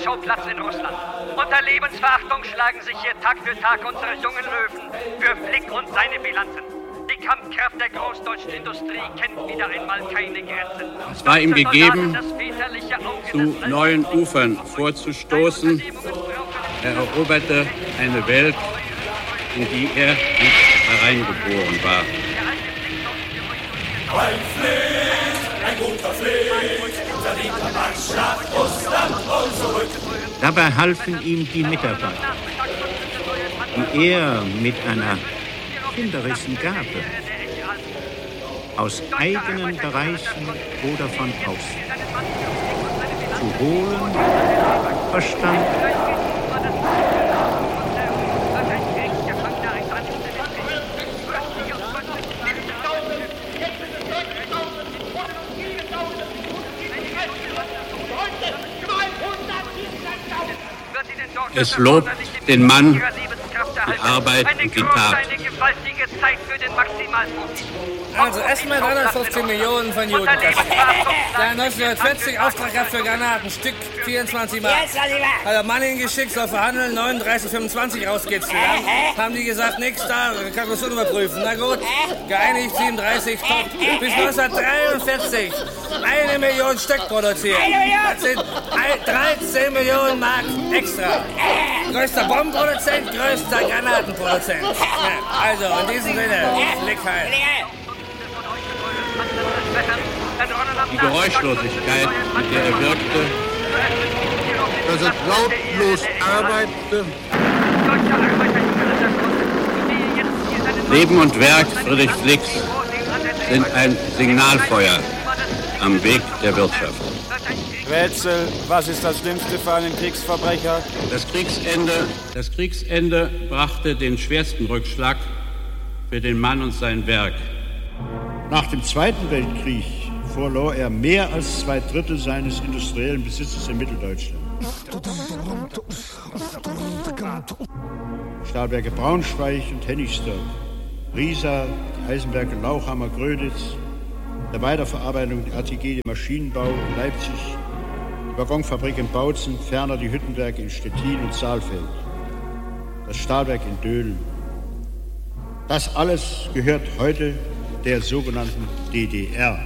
Kriegsschauplatz in Russland. Unter Lebensverachtung schlagen sich hier Tag für Tag unsere jungen Löwen für Flick und seine Bilanzen. Die Kampfkraft der großdeutschen Industrie kennt wieder einmal keine Grenzen. Es war ihm gegeben, zu neuen Ufern vorzustoßen. Er eroberte eine Welt, in die er nicht hereingeboren war. Ein Flick, ein guter Flick, verdienter Marsch nach Russland und zurück. Dabei halfen ihm die Mitarbeiter, die er mit einer kinderischen Gabe aus eigenen Bereichen oder von außen zu holen verstand. Es lobt den Mann, die Arbeit und die Tat. Also erstmal 315 Millionen von Juden. Der 1940 Auftrag gehabt für Granaten, Stück 24 Mark. Hat er Mann hingeschickt, soll verhandeln, 39,25 rausgeht's. Haben die gesagt, nix da, kann man schon überprüfen. Na gut, geeinigt, 37, top. Bis 1943 1 Million Stück produziert. Das sind 13 Millionen Mark extra. Größter Bombenproduzent, größter Granatenproduzent. Ja, also, in diesem Sinne, Flick heil. Die Geräuschlosigkeit, mit der er wirkte, dass er lautlos arbeitete. Leben und Werk Friedrich Flicks sind ein Signalfeuer am Weg der Wirtschaft. Rätsel, was ist das Schlimmste für einen Kriegsverbrecher? Das Kriegsende brachte den schwersten Rückschlag für den Mann und sein Werk. Nach dem Zweiten Weltkrieg verlor er mehr als 2/3 seines industriellen Besitzes in Mitteldeutschland. Stahlwerke Braunschweig und Hennigsdorf, Riesa, die Eisenwerke Lauchhammer, Gröditz, der Weiterverarbeitung der ATG, der Maschinenbau in Leipzig, die Waggonfabrik in Bautzen, ferner die Hüttenwerke in Stettin und Saalfeld, das Stahlwerk in Döhlen. Das alles gehört heute der sogenannten DDR.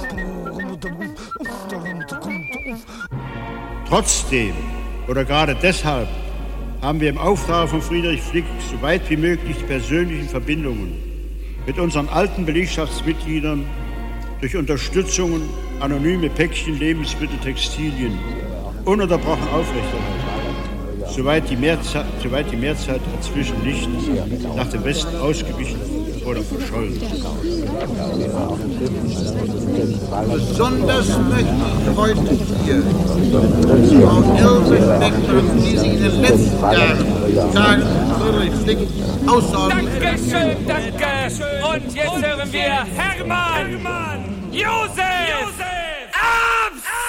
Trotzdem oder gerade deshalb haben wir im Auftrag von Friedrich Flick so weit wie möglich die persönlichen Verbindungen mit unseren alten Belegschaftsmitgliedern durch Unterstützungen, anonyme Päckchen, Lebensmittel, Textilien ununterbrochen aufrechterhalten, soweit die Mehrzeit dazwischen nicht nach dem Westen ausgewichen oder verschollen. Besonders möchte ich heute hier Frau Ilse bedanken, die sich in den letzten Jahren Tagen Friedrich Flick außerordentlich... Dankeschön. Und jetzt hören wir Hermann Josef.